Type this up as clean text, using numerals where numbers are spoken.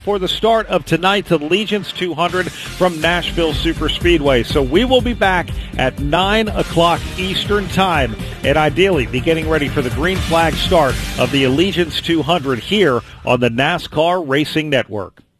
for the start of tonight's Allegiance 200 from Nashville Superspeedway. So we will be back at 9 o'clock Eastern Time and ideally be getting ready for the green flag start of the Allegiance 200 here on the NASCAR Racing Network.